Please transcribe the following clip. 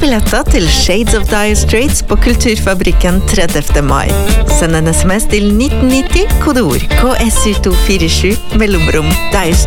billetter til Shades of Dire Straits på Kulturfabrikken 30. mai. Send en sms til 1990, kodeord KSU247, mellomrom Dire